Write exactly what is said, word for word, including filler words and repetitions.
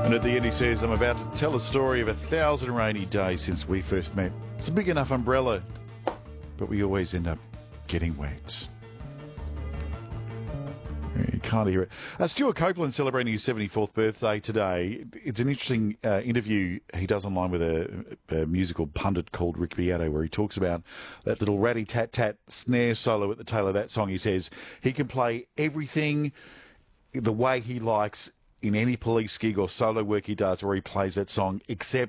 And at the end he says, I'm about to tell a story of a thousand rainy days since we first met. It's a big enough umbrella, but we always end up getting wet. You can't hear it. Uh, Stuart Copeland celebrating his seventy-fourth birthday today. It's an interesting uh, interview he does online with a, a musical pundit called Rick Beato, where he talks about that little ratty-tat-tat snare solo at the tail of that song. He says he can play everything the way he likes in any police gig or solo work he does where he plays that song, except